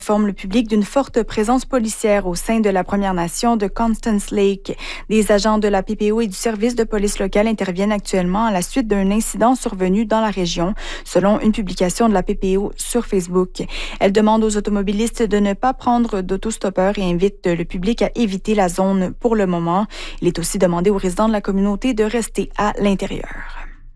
informe le public d'une forte présence policière au sein de la Première Nation de Constance Lake. Des agents de la PPO et du service de police locale interviennent actuellement à la suite d'un incident survenu dans la région, selon une publication de la PPO sur Facebook. Elle demande aux automobilistes de ne pas prendre d'autostoppeur et invite le public à éviter la zone pour le moment. Il est aussi demandé aux résidents de la communauté de rester à l'intérieur.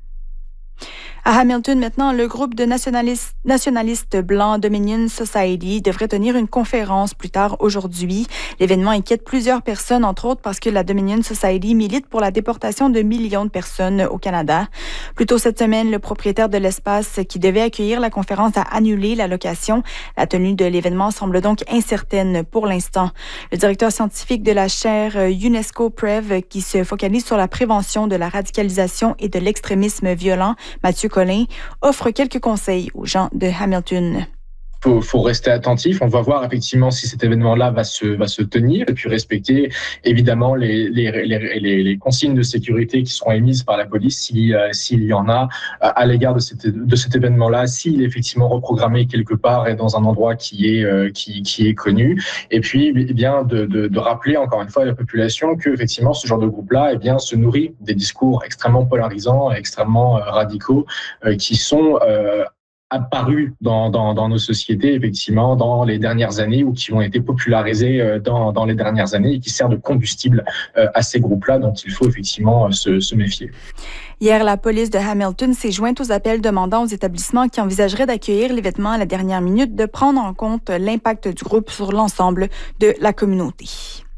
À Hamilton, maintenant, le groupe de nationalistes blancs Dominion Society devrait tenir une conférence plus tard aujourd'hui. L'événement inquiète plusieurs personnes, entre autres parce que la Dominion Society milite pour la déportation de millions de personnes au Canada. Plus tôt cette semaine, le propriétaire de l'espace qui devait accueillir la conférence a annulé la location. La tenue de l'événement semble donc incertaine pour l'instant. Le directeur scientifique de la chaire UNESCO PREV, qui se focalise sur la prévention de la radicalisation et de l'extrémisme violent, Mathieu Collin, offre quelques conseils aux gens de Hamilton. Faut rester attentif. On va voir effectivement si cet événement-là va se tenir et puis respecter évidemment les consignes de sécurité qui seront émises par la police s'il y en a à l'égard de cet événement-là, s'il est effectivement reprogrammé quelque part et dans un endroit qui est connu. Et puis eh bien de rappeler encore une fois à la population que effectivement ce genre de groupe-là eh bien se nourrit des discours extrêmement polarisants, extrêmement radicaux qui sont apparus dans nos sociétés, effectivement, dans les dernières années ou qui ont été popularisés dans les dernières années et qui servent de combustible à ces groupes-là dont il faut effectivement se méfier. Hier, la police de Hamilton s'est jointe aux appels demandant aux établissements qui envisageraient d'accueillir l'événement à la dernière minute de prendre en compte l'impact du groupe sur l'ensemble de la communauté.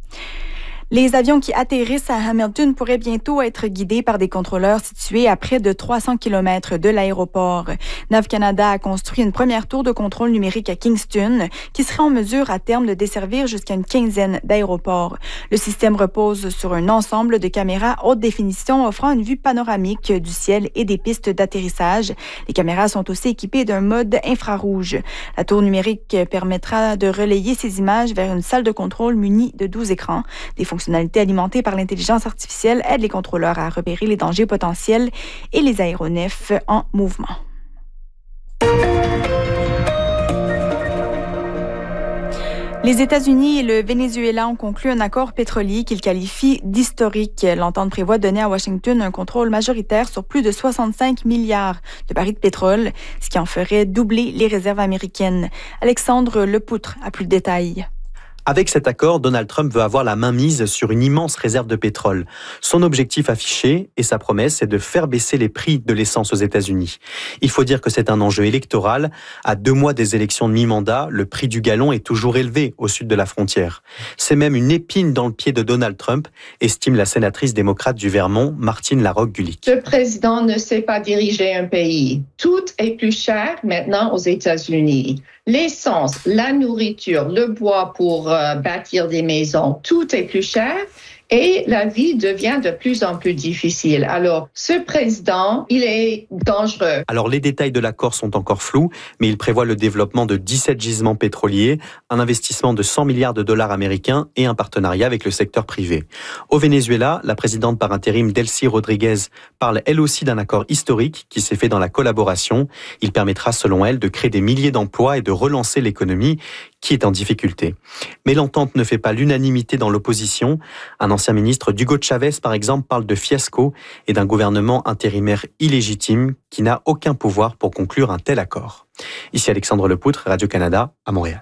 Les avions qui atterrissent à Hamilton pourraient bientôt être guidés par des contrôleurs situés à près de 300 km de l'aéroport. NAV Canada a construit une première tour de contrôle numérique à Kingston qui serait en mesure à terme de desservir jusqu'à une quinzaine d'aéroports. Le système repose sur un ensemble de caméras haute définition offrant une vue panoramique du ciel et des pistes d'atterrissage. Les caméras sont aussi équipées d'un mode infrarouge. La tour numérique permettra de relayer ces images vers une salle de contrôle munie de 12 écrans. Des fonctionnalités alimentées par l'intelligence artificielle aident les contrôleurs à repérer les dangers potentiels et les aéronefs en mouvement. Les États-Unis et le Venezuela ont conclu un accord pétrolier qu'ils qualifient d'historique. L'entente prévoit de donner à Washington un contrôle majoritaire sur plus de 65 milliards de barils de pétrole, ce qui en ferait doubler les réserves américaines. Alexandre Lepoutre a plus de détails. Avec cet accord, Donald Trump veut avoir la main mise sur une immense réserve de pétrole. Son objectif affiché et sa promesse est de faire baisser les prix de l'essence aux États-Unis. Il faut dire que c'est un enjeu électoral. À 2 mois des élections de mi-mandat, le prix du gallon est toujours élevé au sud de la frontière. C'est même une épine dans le pied de Donald Trump, estime la sénatrice démocrate du Vermont, Martine Larocque-Gulick. Ce président ne sait pas diriger un pays. Tout est plus cher maintenant aux États-Unis. L'essence, la nourriture, le bois pour bâtir des maisons, tout est plus cher et la vie devient de plus en plus difficile. Alors, ce président, il est dangereux. Alors, les détails de l'accord sont encore flous, mais il prévoit le développement de 17 gisements pétroliers, un investissement de 100 milliards de dollars américains et un partenariat avec le secteur privé. Au Venezuela, la présidente par intérim Delcy Rodriguez parle elle aussi d'un accord historique qui s'est fait dans la collaboration. Il permettra, selon elle, de créer des milliers d'emplois et de relancer l'économie qui est en difficulté. Mais l'entente ne fait pas l'unanimité dans l'opposition. Un ancien ministre, Hugo Chavez, par exemple, parle de fiasco et d'un gouvernement intérimaire illégitime qui n'a aucun pouvoir pour conclure un tel accord. Ici Alexandre Lepoutre, Radio-Canada, à Montréal.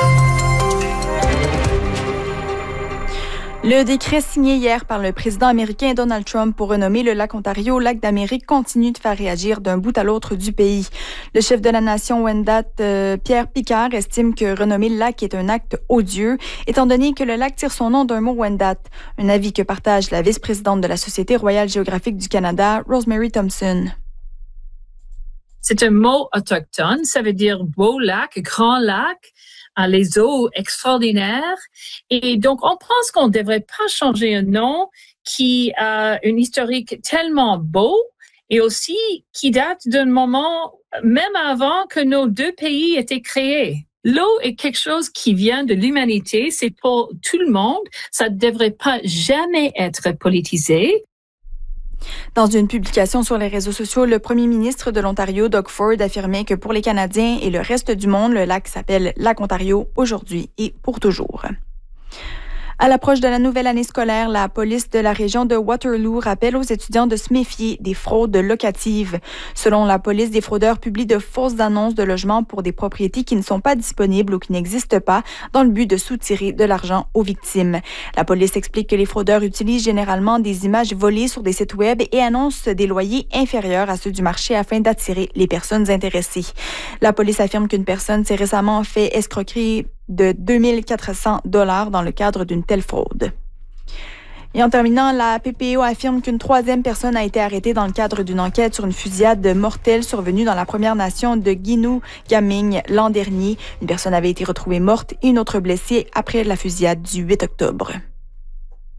Le décret signé hier par le président américain Donald Trump pour renommer le lac Ontario lac d'Amérique continue de faire réagir d'un bout à l'autre du pays. Le chef de la nation Wendat, Pierre Picard, estime que renommer le lac est un acte odieux, étant donné que le lac tire son nom d'un mot Wendat, un avis que partage la vice-présidente de la Société royale géographique du Canada, Rosemary Thompson. C'est un mot autochtone, ça veut dire beau lac, grand lac. Les eaux extraordinaires. Et donc, on pense qu'on ne devrait pas changer un nom qui a une historique tellement beau et aussi qui date d'un moment même avant que nos 2 pays étaient créés. L'eau est quelque chose qui vient de l'humanité, c'est pour tout le monde. Ça ne devrait pas jamais être politisé. Dans une publication sur les réseaux sociaux, le premier ministre de l'Ontario, Doug Ford, affirmait que pour les Canadiens et le reste du monde, le lac s'appelle Lac Ontario aujourd'hui et pour toujours. À l'approche de la nouvelle année scolaire, la police de la région de Waterloo rappelle aux étudiants de se méfier des fraudes locatives. Selon la police, des fraudeurs publient de fausses annonces de logements pour des propriétés qui ne sont pas disponibles ou qui n'existent pas dans le but de soutirer de l'argent aux victimes. La police explique que les fraudeurs utilisent généralement des images volées sur des sites web et annoncent des loyers inférieurs à ceux du marché afin d'attirer les personnes intéressées. La police affirme qu'une personne s'est récemment fait escroquer de 2400 $ dans le cadre d'une telle fraude. Et en terminant, la PPO affirme qu'une troisième personne a été arrêtée dans le cadre d'une enquête sur une fusillade mortelle survenue dans la Première Nation de Guinougaming l'an dernier. Une personne avait été retrouvée morte et une autre blessée après la fusillade du 8 octobre.